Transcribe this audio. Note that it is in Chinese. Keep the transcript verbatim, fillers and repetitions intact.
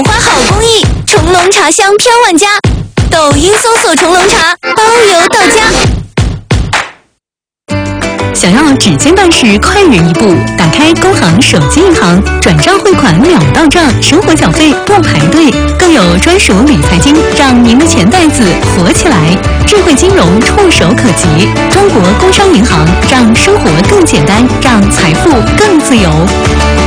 花好公益，重龙茶香飘万家。抖音搜索重龙茶，包邮到家。 想要指尖办事快人一步，打开工行手机银行，转账汇款秒到账，生活小费不排队，更有专属理财金，让您的钱袋子活起来。智慧金融触手可及，中国工商银行让生活更简单，让财富更自由。